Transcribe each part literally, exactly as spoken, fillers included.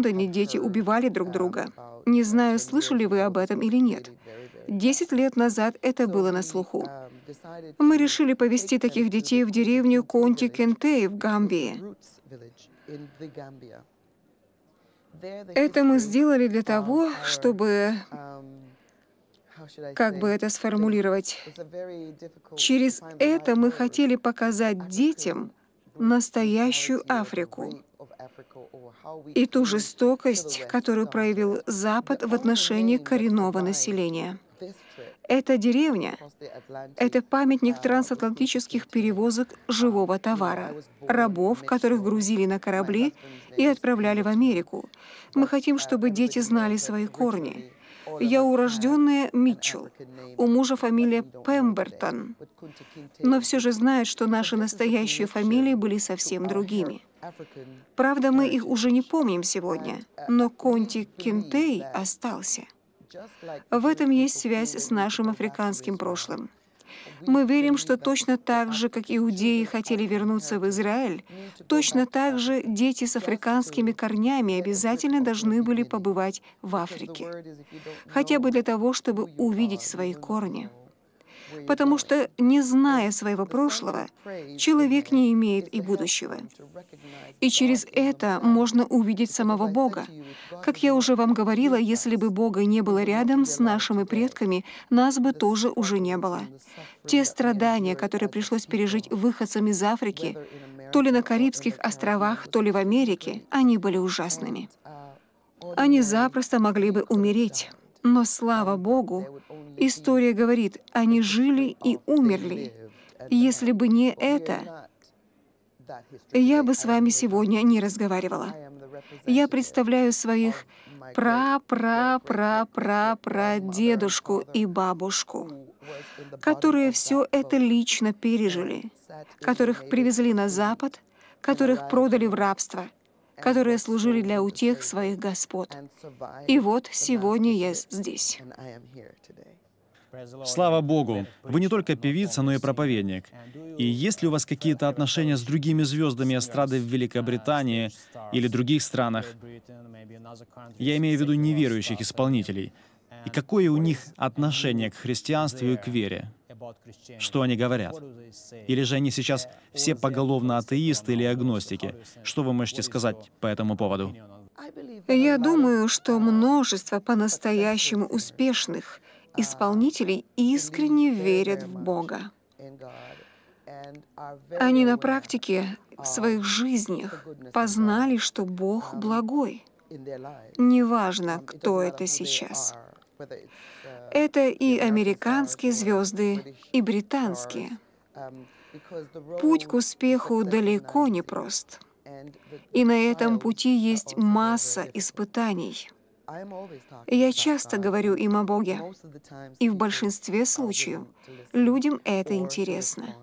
Лондоне дети убивали друг друга. Не знаю, слышали вы об этом или нет. Десять лет назад это было на слуху. Мы решили повезти таких детей в деревню Конти-Кентей в Гамбии. Это мы сделали для того, чтобы, как бы это сформулировать, через это мы хотели показать детям настоящую Африку и ту жестокость, которую проявил Запад в отношении коренного населения. Эта деревня — это памятник трансатлантических перевозок живого товара, рабов, которых грузили на корабли и отправляли в Америку. Мы хотим, чтобы дети знали свои корни. Я урожденная Митчелл, у мужа фамилия Пембертон, но все же знают, что наши настоящие фамилии были совсем другими. Правда, мы их уже не помним сегодня, но Конти-Кентей остался. В этом есть связь с нашим африканским прошлым. Мы верим, что точно так же, как иудеи хотели вернуться в Израиль, точно так же дети с африканскими корнями обязательно должны были побывать в Африке. Хотя бы для того, чтобы увидеть свои корни. Потому что, не зная своего прошлого, человек не имеет и будущего. И через это можно увидеть самого Бога. Как я уже вам говорила, если бы Бога не было рядом с нашими предками, нас бы тоже уже не было. Те страдания, которые пришлось пережить выходцам из Африки, то ли на Карибских островах, то ли в Америке, они были ужасными. Они запросто могли бы умереть. Но, слава Богу, история говорит, они жили и умерли. Если бы не это, я бы с вами сегодня не разговаривала. Я представляю своих пра-пра-пра-пра-прадедушку и бабушку, которые все это лично пережили, которых привезли на Запад, которых продали в рабство, которые служили для утех своих господ. И вот сегодня я здесь. Слава Богу! Вы не только певица, но и проповедник. И есть ли у вас какие-то отношения с другими звездами эстрады в Великобритании или других странах? Я имею в виду неверующих исполнителей. И какое у них отношение к христианству и к вере? Что они говорят? Или же они сейчас все поголовно атеисты или агностики? Что вы можете сказать по этому поводу? Я думаю, что множество по-настоящему успешных исполнителей искренне верят в Бога. Они на практике в своих жизнях познали, что Бог благой. Неважно, кто это сейчас. Это и американские звезды, и британские. Путь к успеху далеко не прост. И на этом пути есть масса испытаний. Я часто говорю им о Боге, и в большинстве случаев людям это интересно.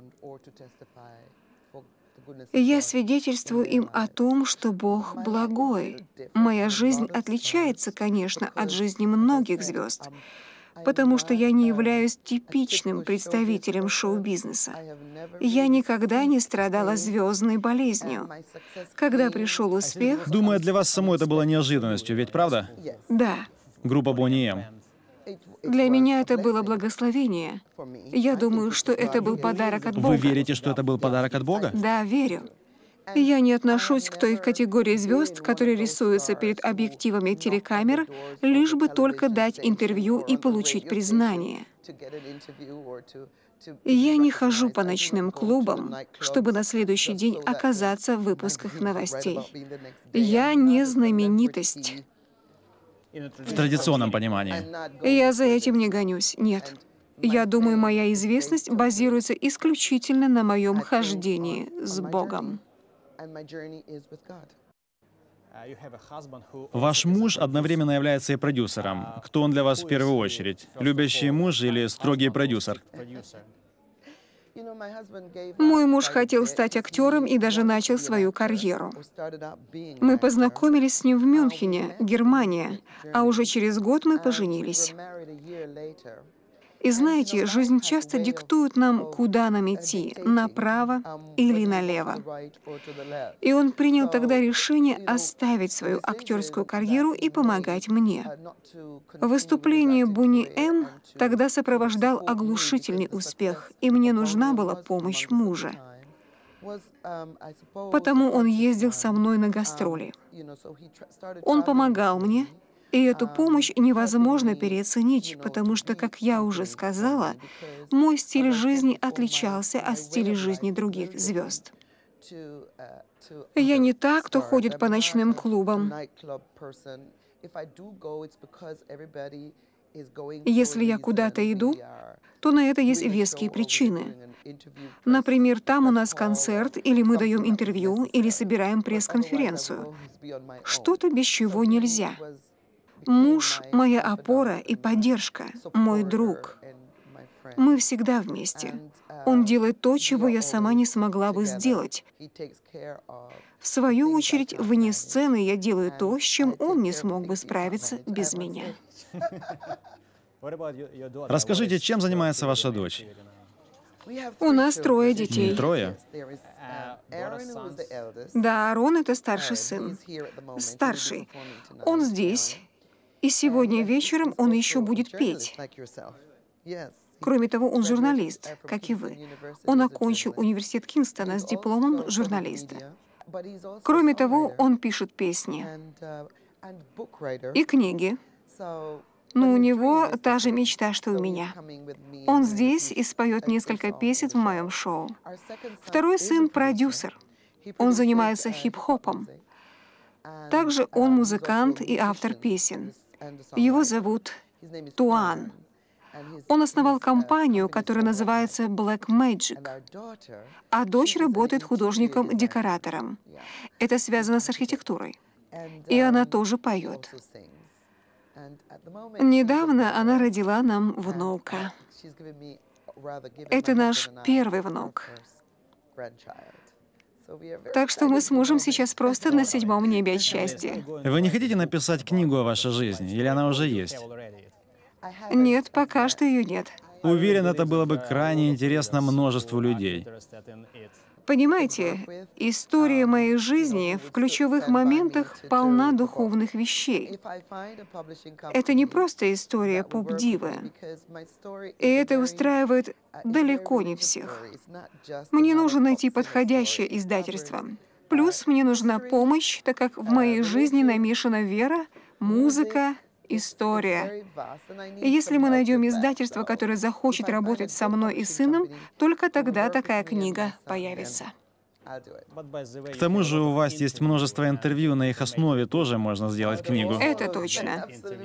Я свидетельствую им о том, что Бог благой. Моя жизнь отличается, конечно, от жизни многих звезд, потому что я не являюсь типичным представителем шоу-бизнеса. Я никогда не страдала звездной болезнью. Когда пришел успех... Думаю, для вас самой это было неожиданностью, ведь правда? Да. Группа Бонни Эм. Для меня это было благословение. Я думаю, что это был подарок от Бога. Вы верите, что это был подарок от Бога? Да, верю. Я не отношусь к той категории звезд, которые рисуются перед объективами телекамер, лишь бы только дать интервью и получить признание. Я не хожу по ночным клубам, чтобы на следующий день оказаться в выпусках новостей. Я не знаменитость. В традиционном понимании. Я за этим не гонюсь, нет. Я думаю, моя известность базируется исключительно на моем хождении с Богом. Ваш муж одновременно является и продюсером. Кто он для вас в первую очередь? Любящий муж или строгий продюсер? Мой муж хотел стать актером и даже начал свою карьеру. Мы познакомились с ним в Мюнхене, Германия, а уже через год мы поженились. И знаете, жизнь часто диктует нам, куда нам идти, направо или налево. И он принял тогда решение оставить свою актерскую карьеру и помогать мне. Выступление Буни М тогда сопровождал оглушительный успех, и мне нужна была помощь мужа. Потому он ездил со мной на гастроли. Он помогал мне, и эту помощь невозможно переоценить, потому что, как я уже сказала, мой стиль жизни отличался от стиля жизни других звезд. Я не та, кто ходит по ночным клубам. Если я куда-то иду, то на это есть веские причины. Например, там у нас концерт, или мы даем интервью, или собираем пресс-конференцию. Что-то без чего нельзя. Муж — моя опора и поддержка, мой друг. Мы всегда вместе. Он делает то, чего я сама не смогла бы сделать. В свою очередь, вне сцены я делаю то, с чем он не смог бы справиться без меня. Расскажите, чем занимается ваша дочь? У нас трое детей. Трое? Да, Аарон — это старший сын. Старший. Он здесь. И сегодня вечером он еще будет петь. Кроме того, он журналист, как и вы. Он окончил университет Кингстона с дипломом журналиста. Кроме того, он пишет песни и книги. Но у него та же мечта, что и у меня. Он здесь и споет несколько песен в моем шоу. Второй сын — продюсер. Он занимается хип-хопом. Также он музыкант и автор песен. Его зовут Туан. Он основал компанию, которая называется Black Magic, а дочь работает художником-декоратором. Это связано с архитектурой. И она тоже поет. Недавно она родила нам внука. Это наш первый внук. Так что мы с мужем сейчас просто на седьмом небе от счастья. Вы не хотите написать книгу о вашей жизни, или она уже есть? Нет, пока что ее нет. Уверен, это было бы крайне интересно множеству людей. Понимаете, история моей жизни в ключевых моментах полна духовных вещей. Это не просто история поп-дивы. И это устраивает далеко не всех. Мне нужно найти подходящее издательство. Плюс мне нужна помощь, так как в моей жизни намешана вера, музыка, история. И если мы найдем издательство, которое захочет работать со мной и сыном, только тогда такая книга появится. К тому же у вас есть множество интервью, на их основе тоже можно сделать книгу. Это точно.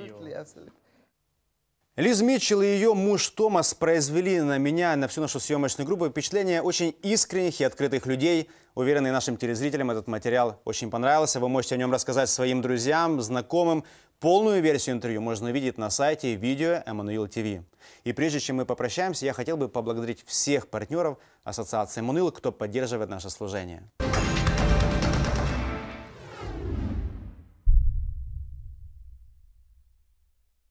Лиз Митчелл и ее муж Томас произвели на меня и на всю нашу съемочную группу впечатление очень искренних и открытых людей. Уверенный нашим телезрителям этот материал очень понравился. Вы можете о нем рассказать своим друзьям, знакомым. Полную версию интервью можно увидеть на сайте видео Эммануил ТВ. И прежде чем мы попрощаемся, я хотел бы поблагодарить всех партнеров Ассоциации Эммануил, кто поддерживает наше служение.